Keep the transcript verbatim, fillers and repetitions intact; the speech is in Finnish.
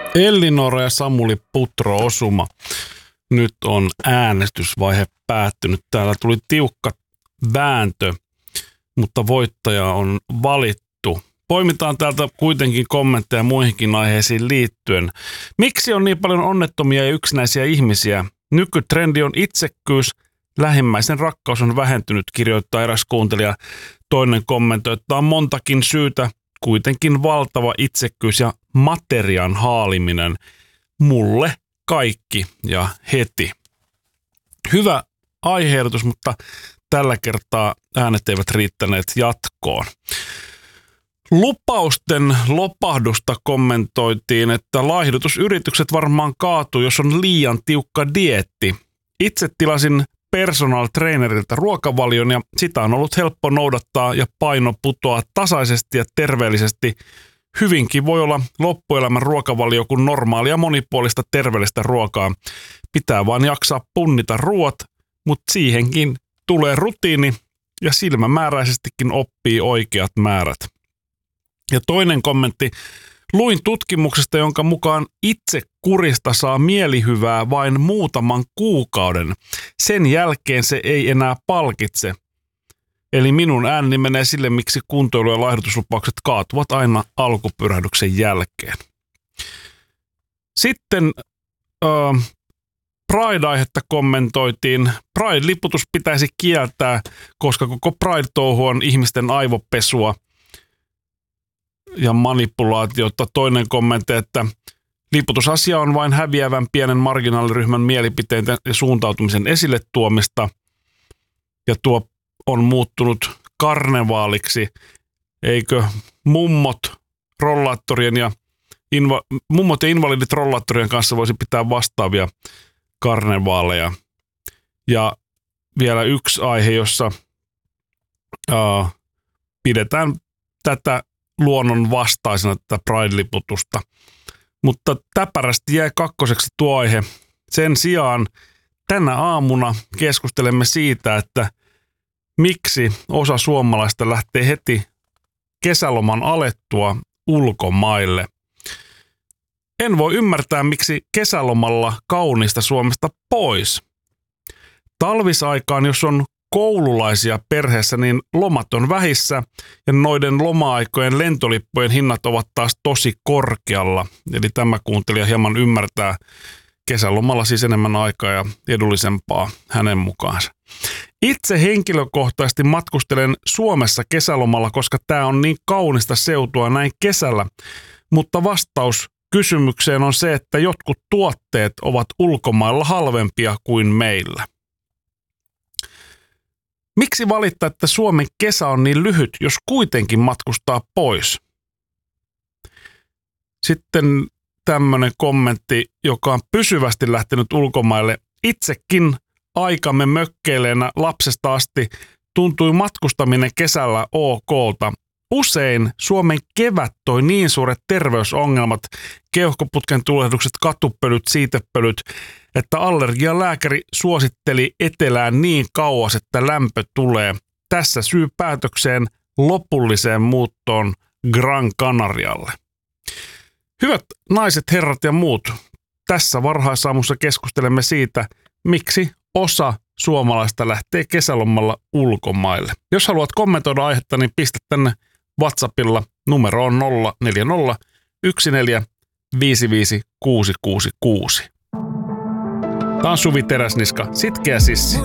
Ellinora ja Samuli Putro osuma. Nyt on äänestysvaihe päättynyt. Täällä tuli tiukka vääntö, mutta voittaja on valittu. Poimitaan täältä kuitenkin kommentteja muihinkin aiheisiin liittyen. Miksi on niin paljon onnettomia ja yksinäisiä ihmisiä? Nykytrendi on itsekkyys. Lähimmäisen rakkaus on vähentynyt, kirjoittaa eräs kuuntelija. Toinen kommentoi, että on montakin syytä. Kuitenkin valtava itsekkyys ja materian haaliminen. Mulle kaikki ja heti. Hyvä aiheedotus, mutta tällä kertaa äänet eivät riittäneet jatkoon. Lupausten lopahdusta kommentoitiin, että laihdutusyritykset varmaan kaatuu, jos on liian tiukka dieetti. Itse tilasin personal trainerilta ruokavalion ja sitä on ollut helppo noudattaa ja paino putoaa tasaisesti ja terveellisesti. Hyvinkin voi olla loppuelämän ruokavalio kuin normaalia monipuolista terveellistä ruokaa. Pitää vaan jaksaa punnita ruoat, mutta siihenkin tulee rutiini ja silmämääräisestikin oppii oikeat määrät. Ja toinen kommentti. Luin tutkimuksesta, jonka mukaan itse kurista saa mielihyvää vain muutaman kuukauden. Sen jälkeen se ei enää palkitse. Eli minun ääneni menee sille, miksi kuntoilu- ja laihdutuslupaukset kaatuvat aina alkupyrähdyksen jälkeen. Sitten äh, Pride-aihetta kommentoitiin. Pride-liputus pitäisi kieltää, koska koko Pride-touhu on ihmisten aivopesua ja manipulaatiota. Toinen kommentti, että liputusasia on vain häviävän pienen marginaaliryhmän mielipiteiden ja suuntautumisen esille tuomista. Ja tuo on muuttunut karnevaaliksi. Eikö mummot rollaattorien ja inva, mummot ja invalidit rollaattorien kanssa voisi pitää vastaavia karnevaaleja. Ja vielä yksi aihe, jossa ää, pidetään tätä luonnon vastaisena tätä Pride-liputusta. Mutta täpärästi jäi kakkoseksi tuo aihe. Sen sijaan tänä aamuna keskustelemme siitä, että miksi osa suomalaista lähtee heti kesäloman alettua ulkomaille. En voi ymmärtää, miksi kesälomalla kaunista Suomesta pois. Talvisaikaan, jos on koululaisia perheessä, niin lomat on vähissä ja noiden loma-aikojen lentolippujen hinnat ovat taas tosi korkealla. Eli tämä kuuntelija hieman ymmärtää kesälomalla siis enemmän aikaa ja edullisempaa hänen mukaansa. Itse henkilökohtaisesti matkustelen Suomessa kesälomalla, koska tämä on niin kaunista seutua näin kesällä, mutta vastaus kysymykseen on se, että jotkut tuotteet ovat ulkomailla halvempia kuin meillä. Miksi valittaa, että Suomen kesä on niin lyhyt, jos kuitenkin matkustaa pois? Sitten tämmöinen kommentti, joka on pysyvästi lähtenyt ulkomaille. Itsekin aikamme mökkeileenä lapsesta asti tuntui matkustaminen kesällä okolta. Usein Suomen kevät toi niin suuret terveysongelmat, keuhkoputken tulehdukset, katupölyt, siitepölyt, että allergialääkäri suositteli etelään niin kauas, että lämpö tulee. Tässä syy päätökseen lopulliseen muuttoon Gran Canarialle. Hyvät naiset, herrat ja muut, tässä varhaisaamussa keskustelemme siitä, miksi osa suomalaista lähtee kesälomalla ulkomaille. Jos haluat kommentoida aihetta, niin pistä tänne WhatsAppilla numero on nolla neljä nolla yksi neljä viisi viisi kuusi kuusi kuusi. Tämä on Suvi Teräsniska, Sitkeä sissi.